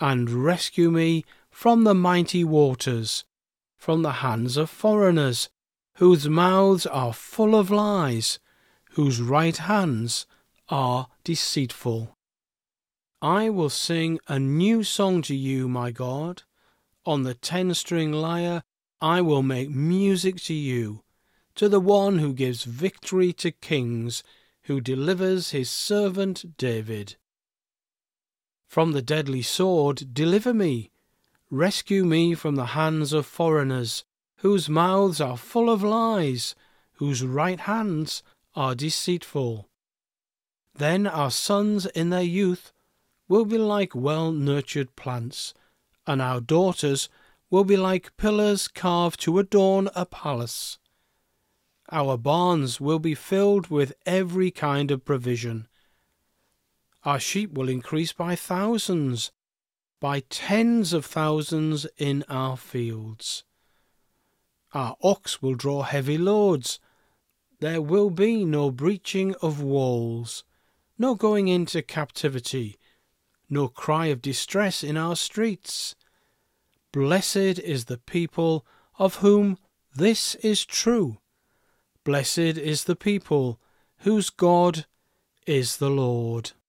and rescue me from the mighty waters, from the hands of foreigners, whose mouths are full of lies, whose right hands are deceitful. I will sing a new song to you, my God. On the 10-string lyre I will make music to you, to the one who gives victory to kings, who delivers his servant David. From the deadly sword deliver me. Rescue me from the hands of foreigners, whose mouths are full of lies, whose right hands are deceitful. Then our sons in their youth will be like well-nurtured plants, and our daughters will be like pillars carved to adorn a palace. Our barns will be filled with every kind of provision. Our sheep will increase by thousands, by tens of thousands in our fields. Our ox will draw heavy loads. There will be no breaching of walls, no going into captivity, no cry of distress in our streets. Blessed is the people of whom this is true. Blessed is the people whose God is the Lord.